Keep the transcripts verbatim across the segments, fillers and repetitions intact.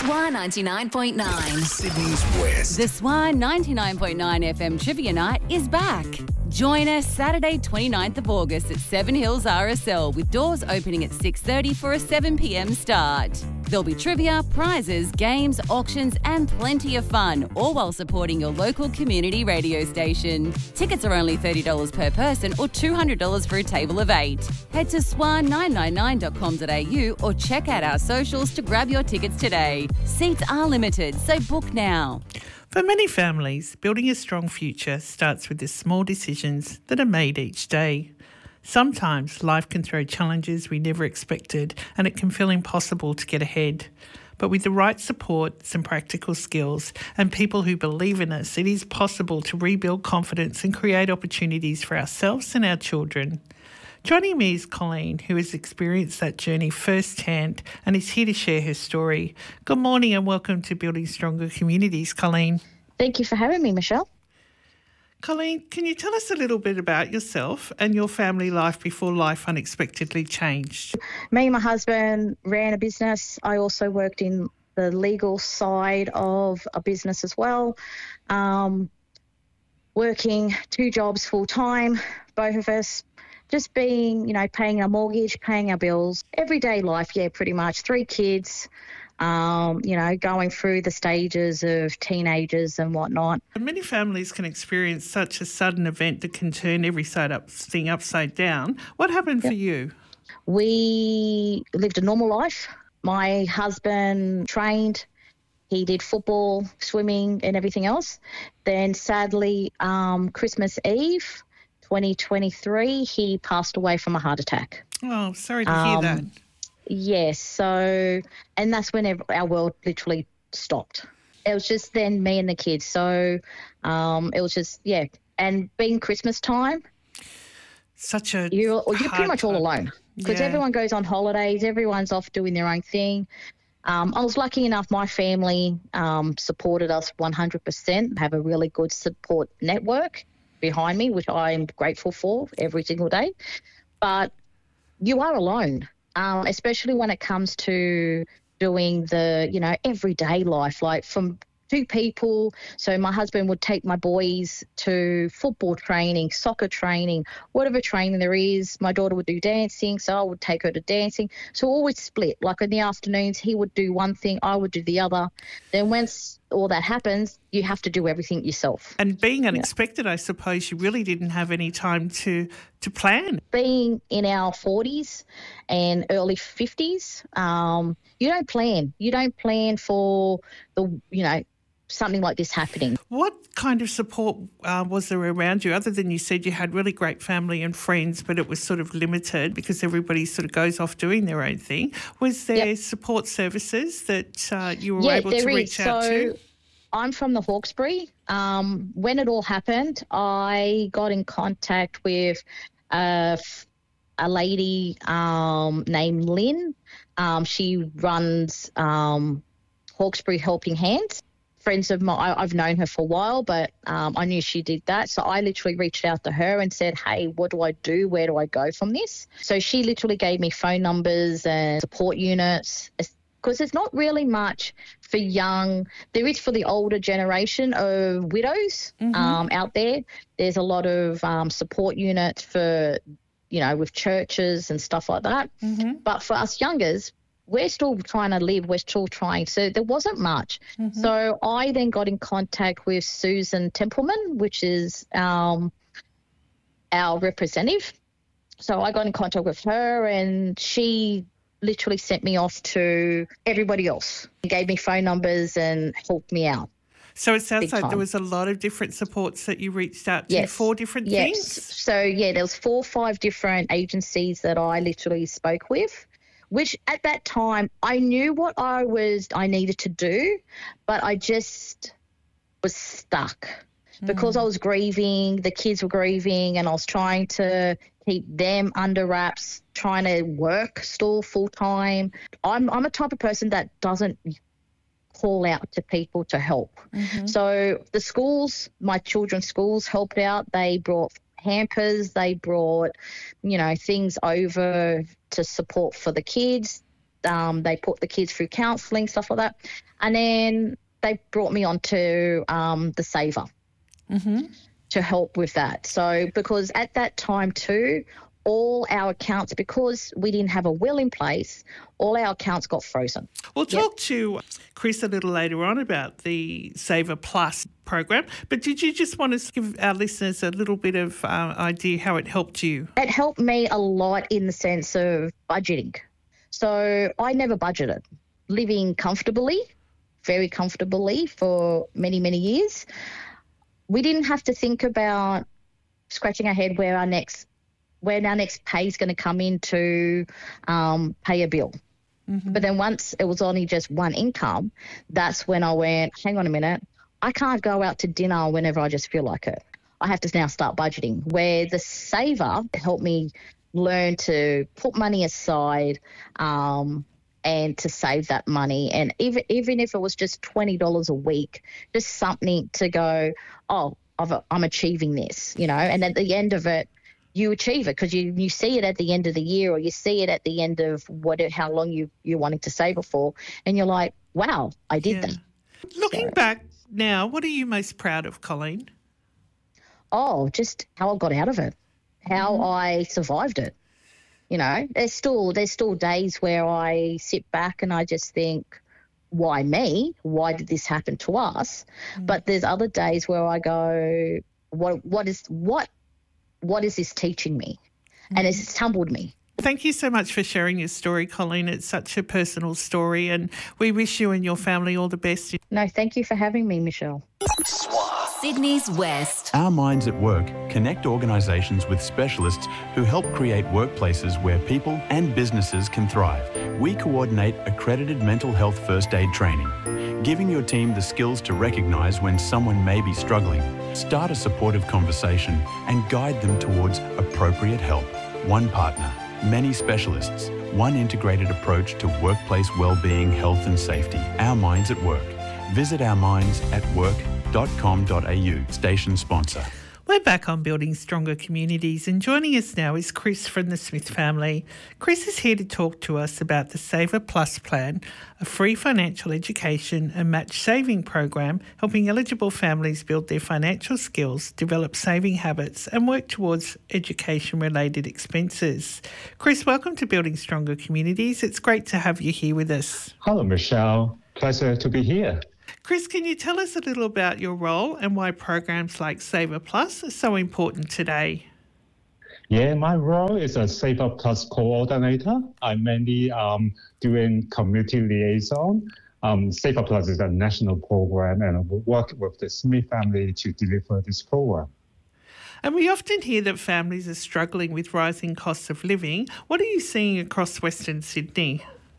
S W A ninety-nine point nine. Sydney's West. The S W A ninety-nine point nine F M Trivia Night is back. Join us Saturday twenty-ninth of August at Seven Hills R S L with doors opening at six thirty for a seven p m start. There'll be trivia, prizes, games, auctions and plenty of fun, all while supporting your local community radio station. Tickets are only thirty dollars per person or two hundred dollars for a table of eight. Head to S W A nine nine nine dot com dot a u or check out our socials to grab your tickets today. Seats are limited, so book now. For many families, building a strong future starts with the small decisions that are made each day. Sometimes life can throw challenges we never expected and it can feel impossible to get ahead. But with the right support, some practical skills and people who believe in us, it is possible to rebuild confidence and create opportunities for ourselves and our children. Joining me is Colleen, who has experienced that journey firsthand and is here to share her story. Good morning and welcome to Building Stronger Communities, Colleen. Thank you for having me, Michelle. Colleen, can you tell us a little bit about yourself and your family life before life unexpectedly changed? Me and my husband ran a business. I also worked in the legal side of a business as well, um, working two jobs full time, both of us. Just being, you know, paying our mortgage, paying our bills, everyday life, yeah, pretty much. Three kids, um, you know, going through the stages of teenagers and whatnot. Many families can experience such a sudden event that can turn every side up, thing upside down. What happened Yep. for you? We lived a normal life. My husband trained. He did football, swimming and everything else. Then sadly, um, Christmas Eve, twenty twenty-three, he passed away from a heart attack. Oh, sorry to Um, hear that. Yes, so, and that's when ev- our world literally stopped. It was just then me and the kids. So um, it was just, yeah. And being Christmas time, Such a you're, you're pretty hard much all time. alone because Yeah. everyone goes on holidays, everyone's off doing their own thing. Um, I was lucky enough, my family um, supported us one hundred percent, have a really good support network behind me, which I'm grateful for every single day. But you are alone, um, especially when it comes to doing the, you know, everyday life, like from two people. So my husband would take my boys to football training, soccer training, whatever training there is. My daughter would do dancing, so I would take her to dancing. So always split. Like in the afternoons, he would do one thing, I would do the other. Then once all that happens, you have to do everything yourself. And being unexpected, I suppose you really didn't have any time to, to plan. Being in our forties and early fifties, um, you don't plan. You don't plan for the, you know, something like this happening. What kind of support uh, was there around you, other than you said you had really great family and friends, but it was sort of limited because everybody sort of goes off doing their own thing? Was there Yep. support services that uh, you were Yeah, able there to is. reach out So to? I'm from the Hawkesbury. Um, when it all happened, I got in contact with a, f- a lady um, named Lynn. Um, she runs um, Hawkesbury Helping Hands. Friends of mine, I- I've known her for a while, but um, I knew she did that. So I literally reached out to her and said, hey, what do I do? Where do I go from this? So she literally gave me phone numbers and support units, because there's not really much for young. There is for the older generation of widows Mm-hmm. um, out there. There's a lot of um, support units for, you know, with churches and stuff like that. Mm-hmm. But for us youngers, we're still trying to live. We're still trying. So there wasn't much. Mm-hmm. So I then got in contact with Susan Templeman, which is um, our representative. So I got in contact with her and she literally sent me off to everybody else. Gave me phone numbers and helped me out. So it sounds Big like there time. was a lot of different supports that you reached out to, Yes. four different Yes. things? So, yeah, there was four or five different agencies that I literally spoke with, which at that time I knew what I was I needed to do, but I just was stuck because I was grieving, the kids were grieving, and I was trying to keep them under wraps, trying to work still full time. I'm I'm a type of person that doesn't call out to people to help. Mm-hmm. So the schools, my children's schools helped out. They brought hampers, they brought, you know, things over to support for the kids. Um, they put the kids through counselling, stuff like that. And then they brought me on to um, the Saver Mm-hmm. to help with that. So because at that time too, all our accounts, because we didn't have a will in place, all our accounts got frozen. We'll talk to Chris a little later on about the Saver Plus program, but did you just want to give our listeners a little bit of uh, idea how it helped you? It helped me a lot in the sense of budgeting. So I never budgeted. Living comfortably, very comfortably for many, many years. We didn't have to think about scratching our head where our next when our next pay is going to come in to um, pay a bill. Mm-hmm. But then once it was only just one income, that's when I went, hang on a minute, I can't go out to dinner whenever I just feel like it. I have to now start budgeting, where the Saver helped me learn to put money aside um, and to save that money. And even even if it was just twenty dollars a week, just something to go, oh, I've, I'm achieving this, you know, and at the end of it, you achieve it because you, you see it at the end of the year, or you see it at the end of what how long you, you're wanting to save it for, and you're like, wow, I did Yeah. that. Looking So- back now, what are you most proud of, Colleen? Oh, just how I got out of it, how I survived it. You know, there's still there's still days where I sit back and I just think, why me? Why did this happen to us? But there's other days where I go, what what is what what is this teaching me? And it's humbled me. Thank you so much for sharing your story, Colleen. It's such a personal story, and we wish you and your family all the best. No, thank you for having me, Michelle. Sydney's West. Our Minds at Work connect organisations with specialists who help create workplaces where people and businesses can thrive. We coordinate accredited mental health first aid training, giving your team the skills to recognise when someone may be struggling, start a supportive conversation and guide them towards appropriate help. One partner, many specialists, one integrated approach to workplace wellbeing, health and safety. Our Minds at Work. Visit our minds at work dot com dot a u. Station sponsor. We're back on Building Stronger Communities, and joining us now is Chris from the Smith family. Chris is here to talk to us about the Saver Plus plan, a free financial education and match saving program helping eligible families build their financial skills, develop saving habits and work towards education-related expenses. Chris, welcome to Building Stronger Communities. It's great to have you here with us. Hello, Michelle. Pleasure to be here. Chris, can you tell us a little about your role and why programs like Saver Plus are so important today? Yeah, my role is a Saver Plus coordinator. I'm mainly um, doing community liaison. Um, Saver Plus is a national program, and I work with the Smith family to deliver this program. And we often hear that families are struggling with rising costs of living. What are you seeing across Western Sydney?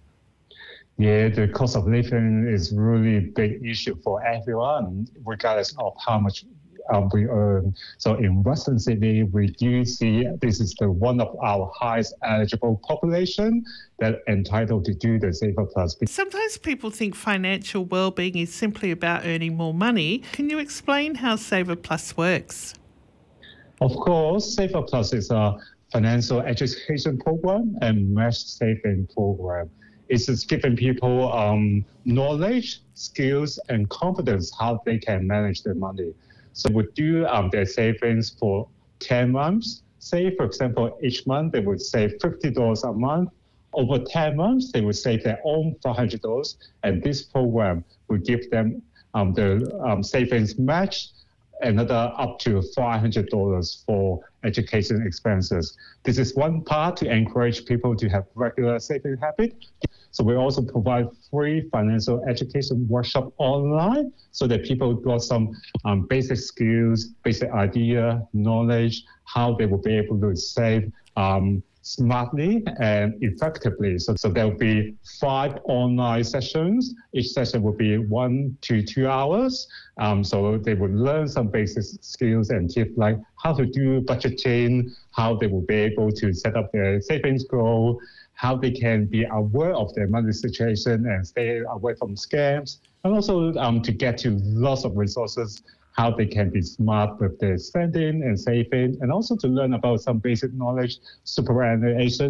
Yeah, the cost of living is really a big issue for everyone, regardless of how much um, we earn. So in Western Sydney, we do see this is the one of our highest eligible population that entitled to do the Saver Plus. Sometimes people think financial well-being is simply about earning more money. Can you explain how Saver Plus works? Of course, Saver Plus is a financial education program and match saving program. It's just giving people um, knowledge, skills, and confidence how they can manage their money. So we do um, their savings for ten months. Say, for example, each month they would save fifty dollars a month. Over ten months, they would save their own five hundred dollars. And this program will give them um, the um, savings match, another up to five hundred dollars for education expenses. This is one part to encourage people to have regular saving habit. So we also provide free financial education workshop online so that people got some um, basic skills, basic idea, knowledge, how they will be able to save um, smartly and effectively. So, so there will be five online sessions. Each session will be one to two hours. Um, so they will learn some basic skills and tips like how to do budgeting, how they will be able to set up their savings goal, how they can be aware of their money situation and stay away from scams, and also um, to get to lots of resources, how they can be smart with their spending and saving, and also to learn about some basic knowledge, superannuation,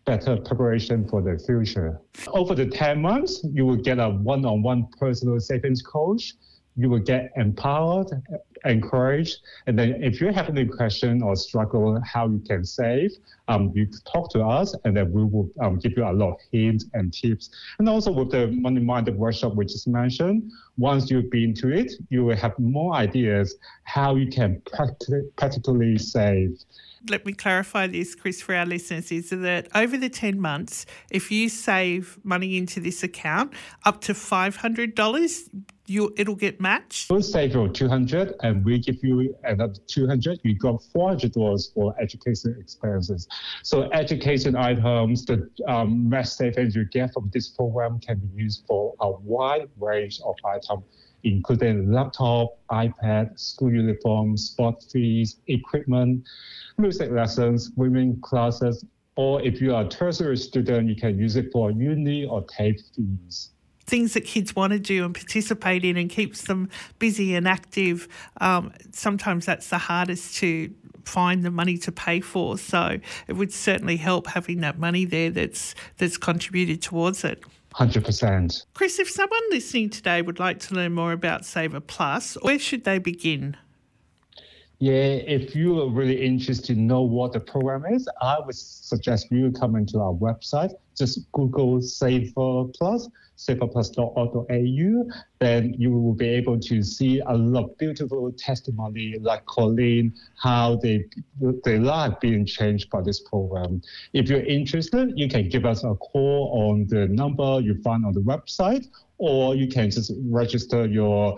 better preparation for the future. Over the ten months, you will get a one-on-one personal savings coach. You will get empowered, encouraged, and then if you have any question or struggle how you can save, um, you talk to us, and then we will um, give you a lot of hints and tips. And also with the Money Minded workshop we just mentioned, once you've been to it, you will have more ideas how you can practi- practically save. Let me clarify this, Chris, for our listeners, is that over the ten months, if you save money into this account, up to five hundred dollars, you it'll get matched? We'll save you two hundred dollars and we give you another two hundred dollars. You got four hundred dollars for education expenses. So education items, the um, match savings you get from this program can be used for a wide range of items, including laptop, iPad, school uniform, sport fees, equipment, music lessons, swimming classes, or if you are a tertiary student, you can use it for uni or TAFE fees. Things that kids want to do and participate in and keeps them busy and active, um, sometimes that's the hardest to find the money to pay for. So it would certainly help having that money there that's that's contributed towards it. one hundred percent. Chris, if someone listening today would like to learn more about Saver Plus, where should they begin? Yeah, if you are really interested to know what the program is, I would suggest you come into our website. Just Google Saver Plus, saver plus dot org dot a u. Then you will be able to see a lot of beautiful testimony like Colleen, how they, their life being changed by this program. If you're interested, you can give us a call on the number you find on the website, or you can just register your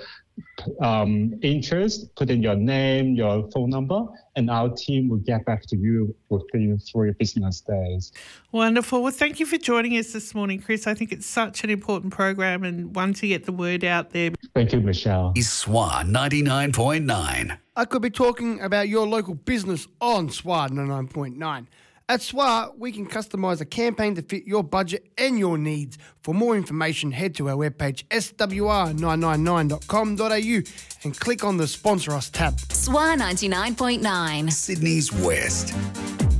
um, interest, put in your name, your phone number, and our team will get back to you within three business days. Wonderful. Well, thank you for joining us this morning, Chris. I think it's such an important program and one to get the word out there. Thank you, Michelle. S W A ninety-nine point nine. I could be talking about your local business on S W A ninety-nine point nine. At S W A, we can customise a campaign to fit your budget and your needs. For more information, head to our webpage s w r nine nine nine dot com dot a u and click on the Sponsor Us tab. S W A ninety-nine point nine. Sydney's West.